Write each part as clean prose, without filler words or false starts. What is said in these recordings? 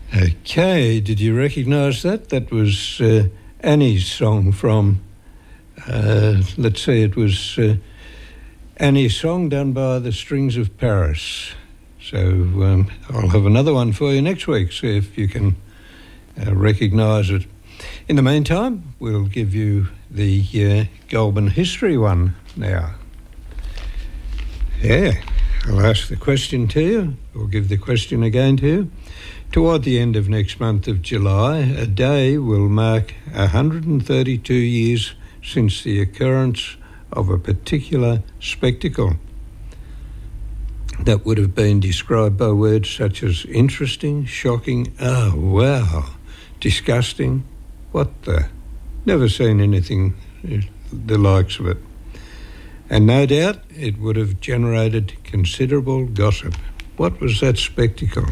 Okay, did you recognise that? That was Annie's song from, let's see, it was Annie's song done by the Strings of Paris. So I'll have another one for you next week, see if you can recognise it. In the meantime, we'll give you the Goulburn history one now. Yeah, I'll ask the question to you, or give the question again to you. Toward the end of next month of July, a day will mark 132 years since the occurrence of a particular spectacle that would have been described by words such as interesting, shocking, oh wow, disgusting, what the, never seen anything the likes of it. And no doubt it would have generated considerable gossip. What was that spectacle?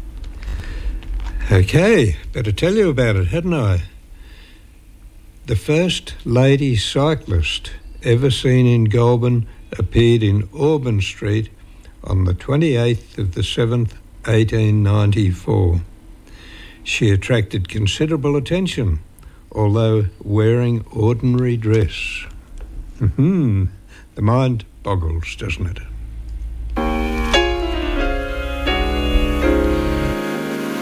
Okay, better tell you about it, hadn't I? The first lady cyclist ever seen in Goulburn appeared in Auburn Street on the 28th of the 7th, 1894. She attracted considerable attention, although wearing ordinary dress. The mind boggles, doesn't it?